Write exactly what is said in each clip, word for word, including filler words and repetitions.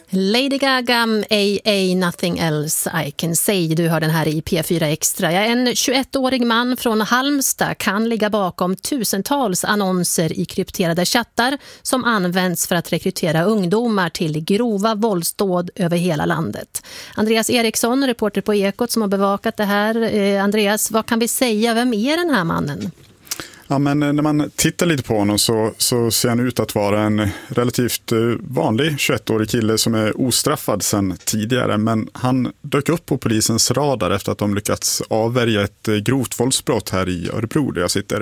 Lady Gaga, A A Nothing Else I Can Say. Du hör den här i P fyra Extra. Ja, en tjugoettårig man från Halmstad kan ligga bakom tusentals annonser i krypterade chattar som används för att rekrytera ungdomar till grova våldsdåd över hela landet. Andreas Eriksson, reporter på Ekot som har bevakat det här. Eh, Andreas, vad kan vi säga? Vem är den här mannen? Ja, men när man tittar lite på honom så, så ser han ut att vara en relativt vanlig tjugoettårig kille som är ostraffad sedan tidigare. Men han dök upp på polisens radar efter att de lyckats avvärja ett grovt våldsbrott här i Örebro där jag sitter.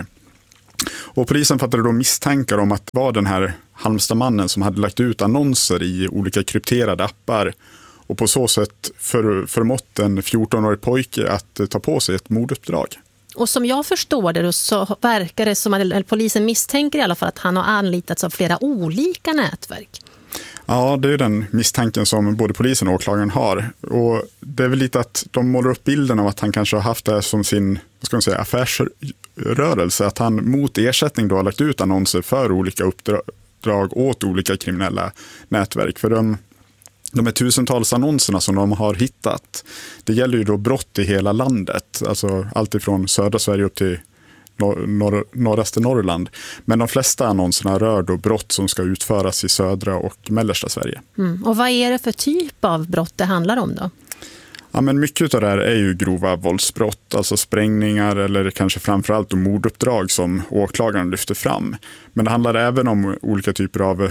Och polisen fattade då misstankar om att det var den här Halmstadmannen som hade lagt ut annonser i olika krypterade appar och på så sätt för, förmått en fjortonårig pojke att ta på sig ett morduppdrag. Och som jag förstår det så verkar det som att polisen misstänker i alla fall att han har anlitats av flera olika nätverk. Ja, det är den misstanken som både polisen och åklagaren har. Och det är väl lite att de målar upp bilden av att han kanske har haft det som sin, vad ska man säga, affärsrörelse. Att han mot ersättning då har lagt ut annonser för olika uppdrag åt olika kriminella nätverk. För de De här tusentals annonserna som de har hittat, det gäller ju då brott i hela landet. Alltså allt ifrån södra Sverige upp till norr, norr, norraste Norrland. Men de flesta annonserna rör då brott som ska utföras i södra och mellersta Sverige. Mm. Och vad är det för typ av brott det handlar om då? Ja, men mycket av det här är ju grova våldsbrott, alltså sprängningar eller kanske framförallt morduppdrag som åklagaren lyfter fram. Men det handlar även om olika typer av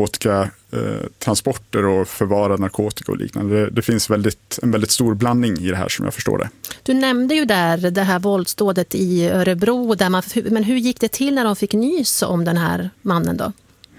narkotikatransporter och förvarad narkotika och liknande. Det, det finns väldigt, en väldigt stor blandning i det här som jag förstår det. Du nämnde ju där det här våldsdådet i Örebro, där man, men hur gick det till när de fick nys om den här mannen då?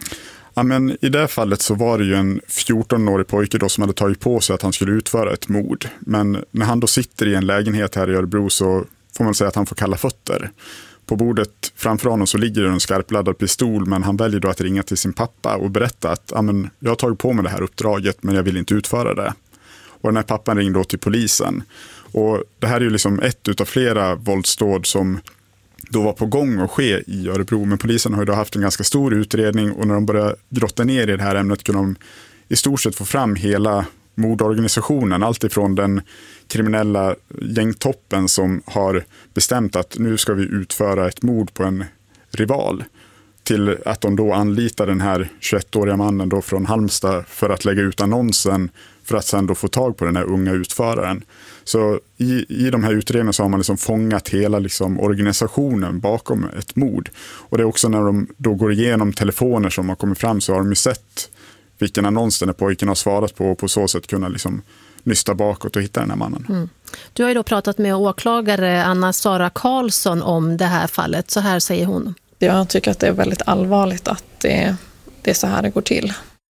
Ja, men i det fallet så var det ju en fjortonårig pojke då som hade tagit på sig att han skulle utföra ett mord. Men när han då sitter i en lägenhet här i Örebro så får man säga att han får kalla fötter. På bordet framför honom så ligger det en skarpladdad pistol, men han väljer då att ringa till sin pappa och berätta att ja, men jag har tagit på mig det här uppdraget men jag vill inte utföra det. Och den här pappan ringde då till polisen. Och det här är ju liksom ett utav flera våldsdåd som då var på gång att ske i Örebro. Men polisen har ju då haft en ganska stor utredning och när de började grotta ner i det här ämnet kunde de i stort sett få fram hela mordorganisationen. Allt ifrån den kriminella gängtoppen som har bestämt att nu ska vi utföra ett mord på en rival till att de då anlitar den här tjugoettåriga mannen då från Halmstad för att lägga ut annonsen för att sen då få tag på den här unga utföraren. Så i, i de här utredningarna så har man liksom fångat hela liksom organisationen bakom ett mord. Och det är också när de då går igenom telefoner som har kommit fram så har de ju sett vilken annons den här pojken har svarat på och på så sätt kunna liksom nysta bakåt och hitta den här mannen. Mm. Du har ju då pratat med åklagare Anna-Sara Karlsson om det här fallet. Så här säger hon. Jag tycker att det är väldigt allvarligt att det, det är så här det går till.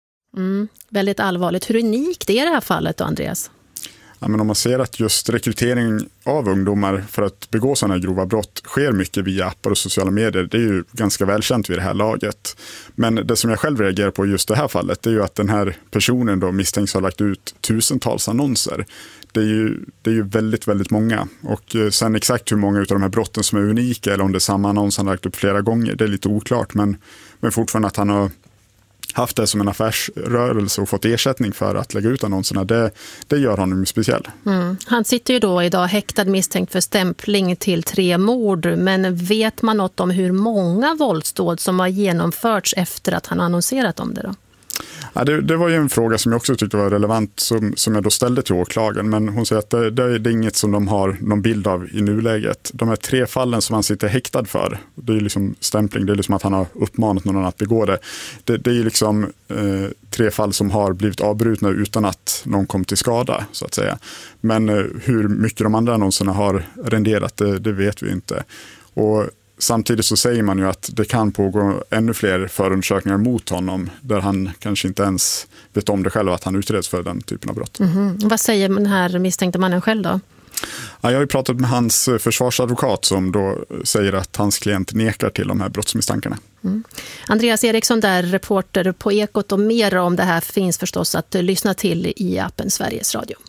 Mm, väldigt allvarligt. Hur unikt är det här fallet då, Andreas? Ja, men om man ser att just rekrytering av ungdomar för att begå sådana här grova brott sker mycket via appar och sociala medier, det är ju ganska välkänt vid det här laget. Men det som jag själv reagerar på just det här fallet, det är ju att den här personen då misstänks ha lagt ut tusentals annonser. Det är ju, det är ju väldigt, väldigt många. Och sen exakt hur många av de här brotten som är unika eller om det är samma annons han har lagt upp flera gånger, det är lite oklart. Men, men fortfarande att han har haft det som en affärsrörelse och fått ersättning för att lägga ut annonserna, det, det gör honom speciell. Mm. Han sitter ju då idag häktad misstänkt för stämpling till tre mord, men vet man något om hur många våldsdåd som har genomförts efter att han annonserat om det då? Ja, det, det var ju en fråga som jag också tyckte var relevant som, som jag då ställde till åklagaren, men hon säger att det, det, det är inget som de har någon bild av i nuläget. De här tre fallen som han sitter häktad för, det är ju liksom stämpling, det är liksom att han har uppmanat någon att begå det. Det, det är ju liksom eh, tre fall som har blivit avbrutna utan att någon kom till skada så att säga. Men eh, hur mycket de andra annonserna har renderat, det, det vet vi inte. Och samtidigt så säger man ju att det kan pågå ännu fler förundersökningar mot honom där han kanske inte ens vet om det själv att han utreds för den typen av brott. Mm-hmm. Vad säger den här misstänkta mannen själv då? Ja, jag har ju pratat med hans försvarsadvokat som då säger att hans klient nekar till de här brottsmisstankarna. Mm. Andreas Eriksson där, reporter på Ekot, och mer om det här finns förstås att lyssna till i appen Sveriges Radio.